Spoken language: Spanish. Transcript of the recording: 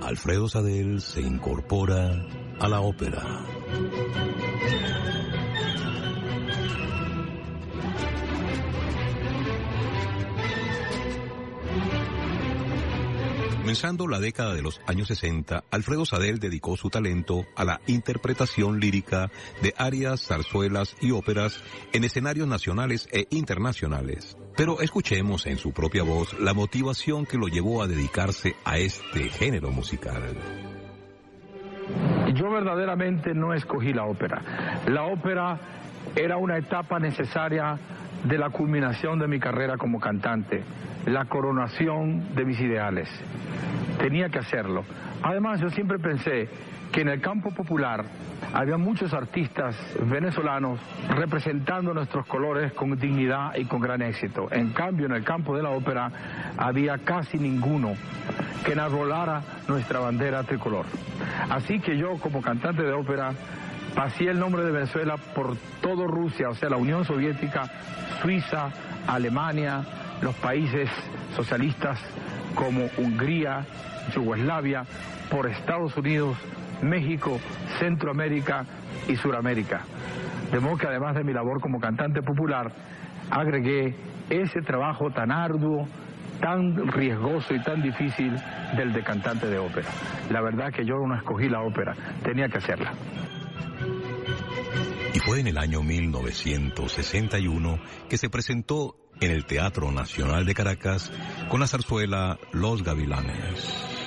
Alfredo Sadel se incorpora a la ópera. Comenzando la década de los años 60, Alfredo Sadel dedicó su talento a la interpretación lírica de arias, zarzuelas y óperas en escenarios nacionales e internacionales. Pero escuchemos en su propia voz la motivación que lo llevó a dedicarse a este género musical. Yo verdaderamente no escogí la ópera. La ópera era una etapa necesaria de la culminación de mi carrera como cantante, la coronación de mis ideales. Tenía que hacerlo. Además, yo siempre pensé que en el campo popular había muchos artistas venezolanos representando nuestros colores con dignidad y con gran éxito. En cambio, en el campo de la ópera había casi ninguno que enarbolara nuestra bandera tricolor. Así que yo, como cantante de ópera, pasé el nombre de Venezuela por todo Rusia, o sea, la Unión Soviética, Suiza, Alemania, los países socialistas como Hungría, Yugoslavia, por Estados Unidos, México, Centroamérica y Suramérica. De modo que además de mi labor como cantante popular, agregué ese trabajo tan arduo, tan riesgoso y tan difícil del de cantante de ópera. La verdad que yo no escogí la ópera, tenía que hacerla. Y fue en el año 1961 que se presentó en el Teatro Nacional de Caracas con la zarzuela Los Gavilanes.